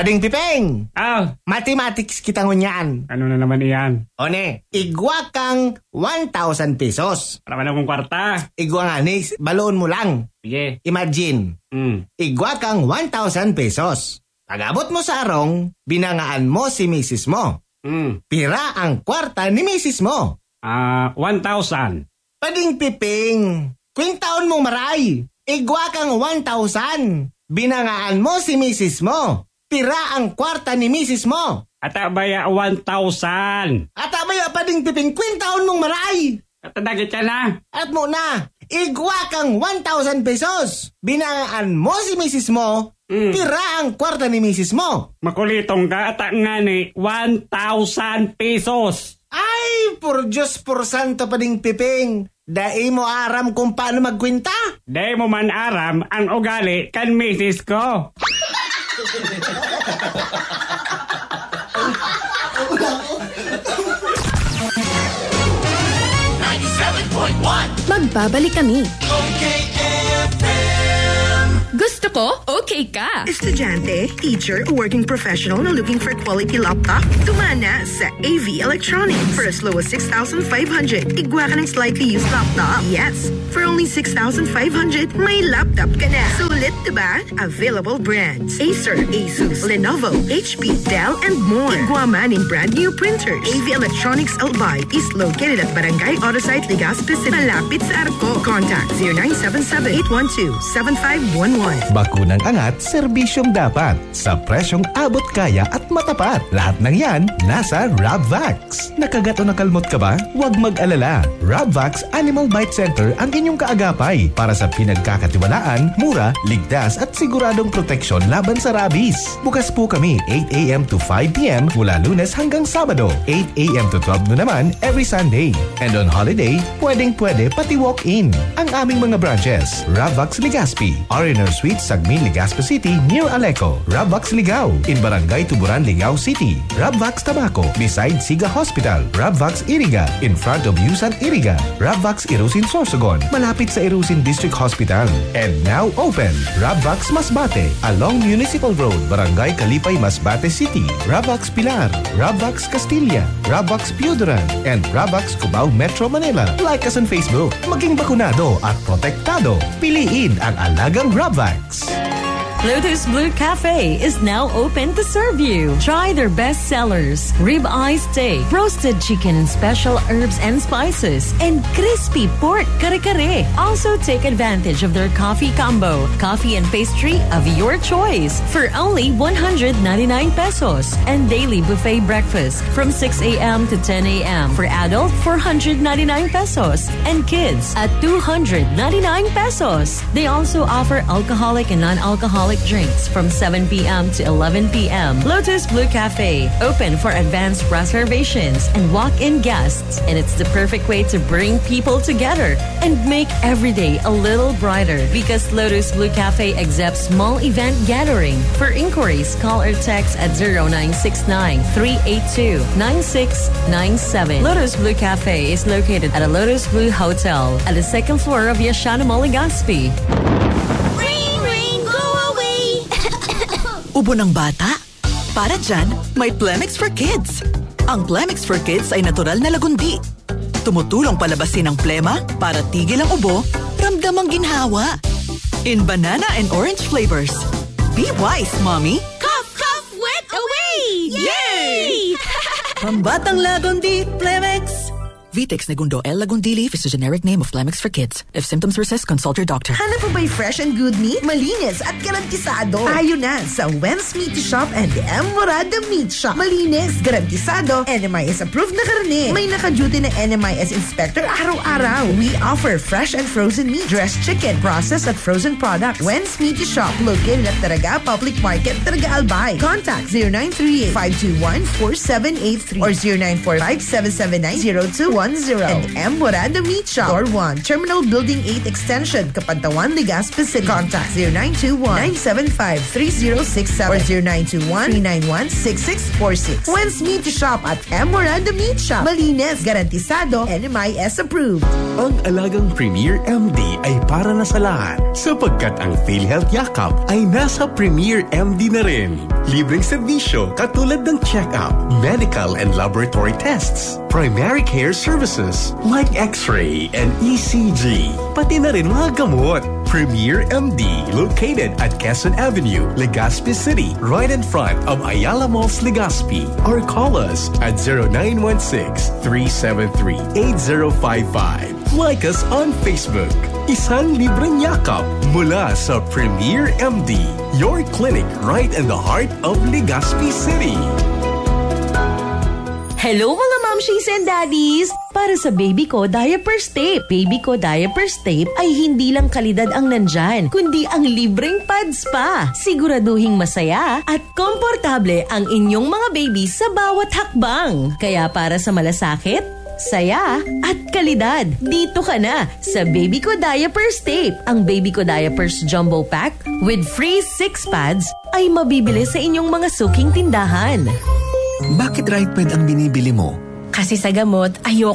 Pading Pipeng! Mathematics kita ngunyan. Ano na naman iyan? One, igwa kang 1,000 pesos. Para akong kwarta. Igwa nga ni, baloon mo lang. Sige. Imagine, igwa kang 1,000 pesos. Pag-abot mo sa arong, binangaan mo si misis mo. Pira ang kwarta ni misis mo. 1,000. Pading Pipeng, kwintaon mong maray. Igwa kang 1,000. Binangaan mo si misis mo. Pira ang kwarta ni misis mo. Ata baya 1,000. Ata baya Pading Pipeng, kwintaon mong maray. Katadagit ka na. At mo na, igwa kang 1,000 pesos. Binangaan mo si misis mo. Pira ang kwarta ni misis mo. Makulitong ka ata nga ni 1,000 pesos. Ay, por Diyos por santo Pading Pipeng. Dai mo aram kung paano magkwenta? Dai mo man aram ang ugali kan misis ko. Magbabalik kami. Okay FM. Gusto ko, okay ka. Estudyante, teacher, o working professional na looking for quality laptop? Tumana sa AV Electronics. For as low as 6,500, igwa ka ng slightly used laptop. Yes, for only 6,500, may laptop ka na. Sulit, diba? Available brands: Acer, Asus, Lenovo, HP, Dell, and more. Igwa man in brand new printers. AV Electronics Albay is located at Barangay Autosite, Legazpi City, malapit sa Arco. Contact 0977-812-7511. Bakunang angat, serbisyong dapat. Sa presyong abot kaya at matapat. Lahat ng yan, nasa Rabvax. Nakagat o nakalmot ka ba? Huwag mag-alala. Rabvax Animal Bite Center ang inyong kaagapay para sa pinagkakatiwalaan, mura, ligtas at siguradong proteksyon laban sa rabies. Bukas po kami 8 a.m. to 5 p.m. mula Lunes hanggang Sabado. 8 a.m. to 12 noon naman every Sunday. And on holiday, pwedeng-pwede pati walk-in. Ang aming mga branches: Rabvax Legazpi, R&R Suite, Sagmin, Legazpi City, near Aleco. Rabvax Ligao, in Barangay Tuburan, Ligao City. Rabvax Tabaco, beside Siga Hospital. Rabvax Iriga, in front of Yusan Iriga. Rabvax Irusin Sorsogon, malapit sa Irusin District Hospital. And now open, Rabvax Masbate, along Municipal Road, Barangay Kalipay, Masbate City. Rabvax Pilar, Rabvax Castilla, Rabvax Piudaran, and Rabvax Cubao Metro Manila. Like us on Facebook. Maging bakunado at protektado. Piliin ang alagang Rabvax. Lotus Blue Cafe is now open to serve you. Try their best sellers: rib-eye steak, roasted chicken and special herbs and spices, and crispy pork kare-kare. Also take advantage of their coffee combo, coffee and pastry of your choice for only 199 pesos, and daily buffet breakfast from 6 a.m. to 10 a.m. for adult 499 pesos and kids at 299 pesos. They also offer alcoholic and non-alcoholic drinks from 7 p.m. to 11 p.m. Lotus Blue Cafe, open for advanced reservations and walk-in guests. And it's the perfect way to bring people together and make every day a little brighter, because Lotus Blue Cafe accepts small event gathering. For inquiries, call or text at 0969-382-9697. Lotus Blue Cafe is located at a Lotus Blue Hotel at the second floor of Yashana Mall, Legazpi. Ubo ng bata? Para dyan, may Plemix for Kids. Ang Plemix for Kids ay natural na lagundi. Tumutulong palabasin ang plema para tigil ang ubo, ramdam ang ginhawa. In banana and orange flavors. Be wise, Mommy. Cough, cough, wet away! Yay! Pambatang lagundi, Plemix. Vitex Negundo L. Lagundili is the generic name of Plemix for Kids. If symptoms persist, consult your doctor. Hanap mo ba'y fresh and good meat? Malinis at garantisado. Tayo na sa Wen's Meat Shop and M. Morada Meat Shop. Malinis, garantisado, NMIS approved na karne. May naka-duty na NMIS inspector araw-araw. We offer fresh and frozen meat, dressed chicken, processed at frozen products. Wen's Meat Shop, located at Taraga Public Market, Taraga Albay. Contact 0938-521-4783 or 0945-779-0211. and M. Morada Meat Shop, Floor 1, Terminal Building 8 Extension, Capantawan, Legazpi City. Contact 0921-975-3067 or 0921-391-6646. When's Meat Shop at M. Morada Meat Shop. Malinis, garantisado, NMIS approved. Ang alagang Premier MD ay para na sa lahat sapagkat ang PhilHealth Yakap ay nasa Premier MD na rin. Libreng serbisyo katulad ng check-up, medical and laboratory tests, primary care services like X-ray and ECG, pati na rin mga gamot. Premier MD, located at Quezon Avenue, Legazpi City, right in front of Ayala Malls, Legazpi. Or call us at 0916-373-8055. Like us on Facebook. Isang libreng yakap mula sa Premier MD, your clinic right in the heart of Legazpi City. Hello mga momshies and daddies! Para sa baby ko diapers tape. Baby ko diapers tape ay hindi lang kalidad ang nandyan, kundi ang libreng pads pa. Siguraduhing masaya at komportable ang inyong mga baby sa bawat hakbang. Kaya para sa malasakit, saya at kalidad, dito ka na sa Baby Ko Diapers Tape. Ang Baby Ko Diapers Jumbo Pack with free 6 pads ay mabibili sa inyong mga suking tindahan. Bakit Right Med ang binibili mo? Kasi sa gamot, ayoko